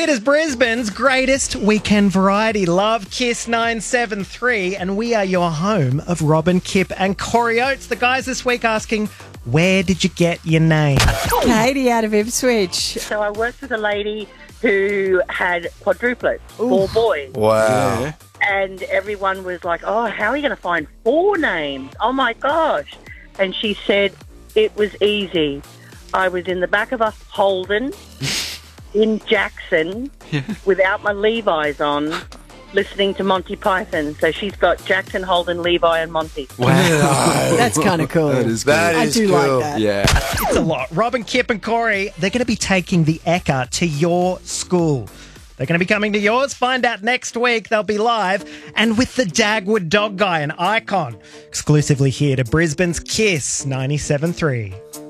It is Brisbane's greatest weekend variety. Love Kiss 973, and we are your home of Robin, Kip and Corey Oates. The guys this week asking, where did you get your name? Katie out of Ipswich. So I worked with a lady who had quadruplets, 4 boys. Wow. Yeah. And everyone was like, oh, how are you going to find 4 names? Oh, my gosh. And she said, it was easy. I was in the back of a Holden in Jackson without my Levi's on, listening to Monty Python. So she's got Jackson, Holden, Levi and Monty. Wow. That's kind of cool. That is good. I do cool. like that. Yeah. It's a lot. Robin, Kip and Corey, they're going to be taking the Ekka to your school. They're going to be coming to yours. Find out next week. They'll be live. And with the Dagwood Dog Guy, an icon. Exclusively here to Brisbane's Kiss 97.3.